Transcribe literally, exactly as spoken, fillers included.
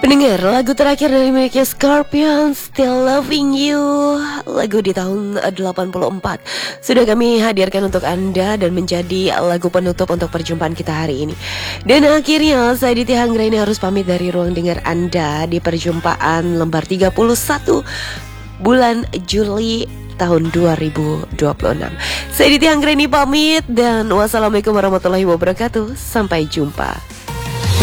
Pendengar, lagu terakhir dari mereka Scorpions, Still Loving You, lagu di tahun delapan puluh empat, sudah kami hadirkan untuk Anda dan menjadi lagu penutup untuk perjumpaan kita hari ini. Dan akhirnya saya Ditya Anggraini harus pamit dari ruang dengar Anda di perjumpaan lembar tiga puluh satu bulan Juli tahun dua ribu dua puluh enam. Saya Ditya Anggraini pamit dan wassalamualaikum warahmatullahi wabarakatuh. Sampai jumpa.